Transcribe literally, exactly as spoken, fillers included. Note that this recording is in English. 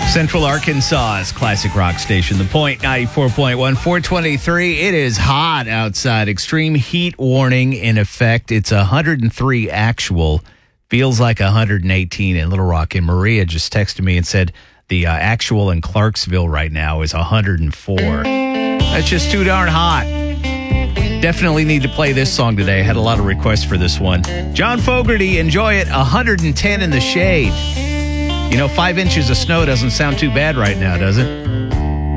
Central Arkansas's classic rock station, The Point, ninety-four point one, four twenty-three. It is hot outside. Extreme heat warning in effect. It's one hundred three actual. Feels like one hundred eighteen in Little Rock. And Maria just texted me and said the uh, actual in Clarksville right now is one hundred four. That's just too darn hot. Definitely need to play this song today. I had a lot of requests for this one. John Fogerty, Enjoy It, one hundred ten in the shade. You know, five inches of snow doesn't sound too bad right now, does it?